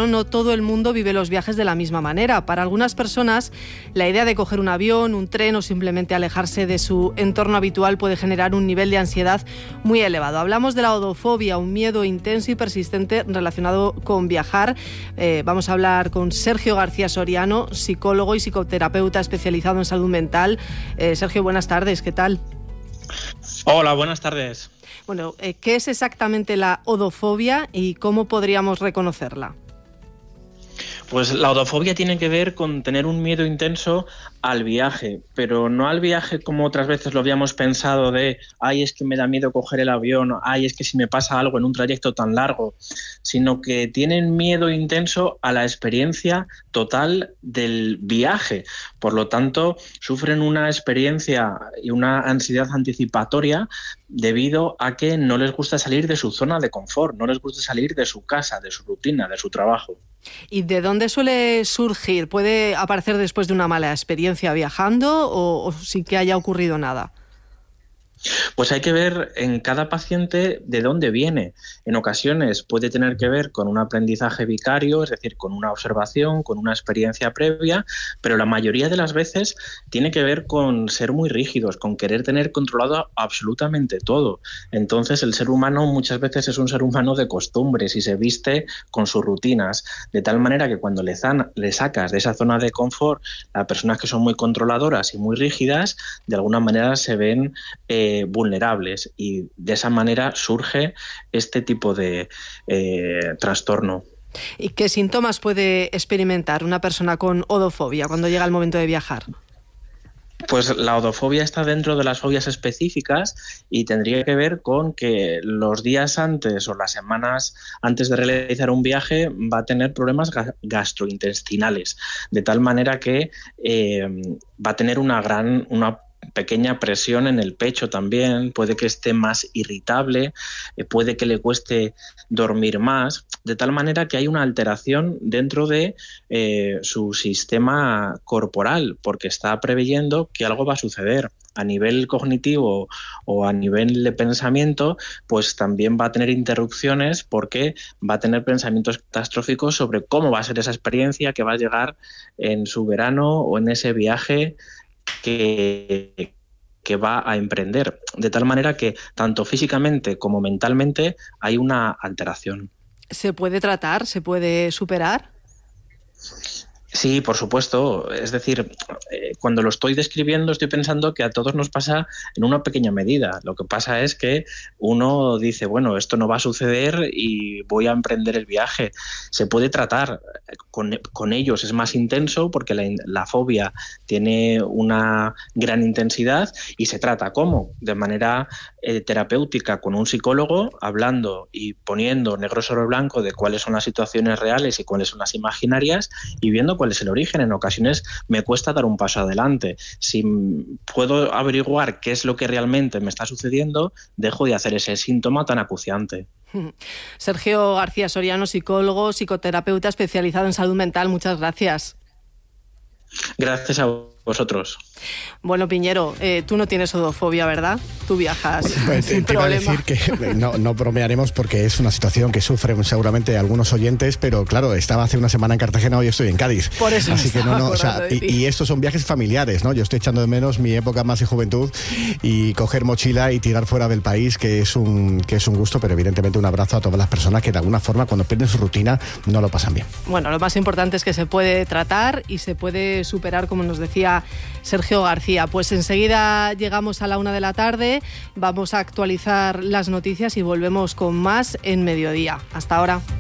pero no todo el mundo vive los viajes de la misma manera. Para algunas personas, la idea de coger un avión, un tren o simplemente alejarse de su entorno habitual puede generar un nivel de ansiedad muy elevado. Hablamos de la odofobia, un miedo intenso y persistente relacionado con viajar. Vamos a hablar con Sergio García Soriano, psicólogo y psicoterapeuta especializado en salud mental. Sergio, buenas tardes, ¿qué tal? Hola, buenas tardes. Bueno, ¿qué es exactamente la odofobia y cómo podríamos reconocerla? Pues la odofobia tiene que ver con tener un miedo intenso al viaje, pero no al viaje como otras veces lo habíamos pensado de ay, es que me da miedo coger el avión, ay, es que si me pasa algo en un trayecto tan largo, sino que tienen miedo intenso a la experiencia total del viaje. Por lo tanto, sufren una experiencia y una ansiedad anticipatoria debido a que no les gusta salir de su zona de confort, no les gusta salir de su casa, de su rutina, de su trabajo. ¿Y de dónde suele surgir? ¿Puede aparecer después de una mala experiencia viajando o sin que haya ocurrido nada? Pues hay que ver en cada paciente de dónde viene. En ocasiones puede tener que ver con un aprendizaje vicario, es decir, con una observación, con una experiencia previa, pero la mayoría de las veces tiene que ver con ser muy rígidos, con querer tener controlado absolutamente todo. Entonces el ser humano muchas veces es un ser humano de costumbres y se viste con sus rutinas, de tal manera que cuando le sacas de esa zona de confort, las personas que son muy controladoras y muy rígidas, de alguna manera se ven vulnerables y de esa manera surge este tipo de trastorno. ¿Y qué síntomas puede experimentar una persona con odofobia cuando llega el momento de viajar? Pues la odofobia está dentro de las fobias específicas y tendría que ver con que los días antes o las semanas antes de realizar un viaje va a tener problemas gastrointestinales, de tal manera que va a tener una pequeña presión en el pecho también, puede que esté más irritable, puede que le cueste dormir más, de tal manera que hay una alteración dentro de su sistema corporal, porque está preveyendo que algo va a suceder. A nivel cognitivo o a nivel de pensamiento, pues también va a tener interrupciones porque va a tener pensamientos catastróficos sobre cómo va a ser esa experiencia que va a llegar en su verano o en ese viaje que va a emprender, de tal manera que tanto físicamente como mentalmente hay una alteración. ¿Se puede tratar? ¿Se puede superar? Sí, por supuesto. Es decir, cuando lo estoy describiendo estoy pensando que a todos nos pasa en una pequeña medida. Lo que pasa es que uno dice, bueno, esto no va a suceder y voy a emprender el viaje. Se puede tratar. Con ellos es más intenso porque la fobia tiene una gran intensidad y se trata ¿cómo? De manera terapéutica con un psicólogo, hablando y poniendo negro sobre blanco de cuáles son las situaciones reales y cuáles son las imaginarias y viendo cuál es el origen. En ocasiones me cuesta dar un paso adelante. Si puedo averiguar qué es lo que realmente me está sucediendo, dejo de hacer ese síntoma tan acuciante. Sergio García Soriano, psicólogo, psicoterapeuta especializado en salud mental. Muchas gracias. Gracias a vosotros. Bueno, Piñero, tú no tienes odofobia, ¿verdad? Tú viajas sin te problema. Iba a decir que no bromearemos porque es una situación que sufren seguramente algunos oyentes, pero claro, estaba hace una semana en Cartagena, hoy estoy en Cádiz. Por eso así que o sea, y estos son viajes familiares, ¿no? Yo estoy echando de menos mi época más de juventud y coger mochila y tirar fuera del país, que es un gusto, pero evidentemente un abrazo a todas las personas que de alguna forma cuando pierden su rutina no lo pasan bien. Bueno, lo más importante es que se puede tratar y se puede superar, como nos decía Sergio García. Pues enseguida llegamos a la 1 de la tarde, vamos a actualizar las noticias y volvemos con más en Mediodía. Hasta ahora.